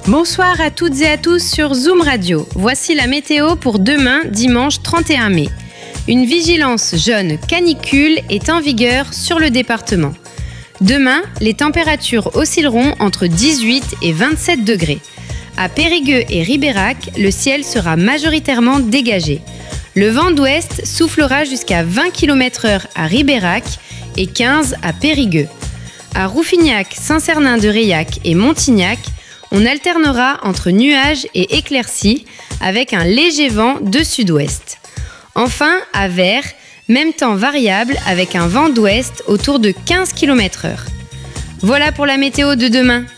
Bonsoir à toutes et à tous sur Zoom Radio. Voici la météo pour demain, dimanche 31 mai. Une vigilance jaune canicule est en vigueur sur le département. Demain, les températures oscilleront entre 18 et 27 degrés. À Périgueux et Ribérac, le ciel sera majoritairement dégagé. Le vent d'ouest soufflera jusqu'à 20 km/h à Ribérac et 15 à Périgueux. À Rouffignac, Saint-Cernin-de-Reilhac et Montignac, on alternera entre nuages et éclaircies avec un léger vent de sud-ouest. Enfin, à Vert, même temps variable avec un vent d'ouest autour de 15 km/h. Voilà pour la météo de demain.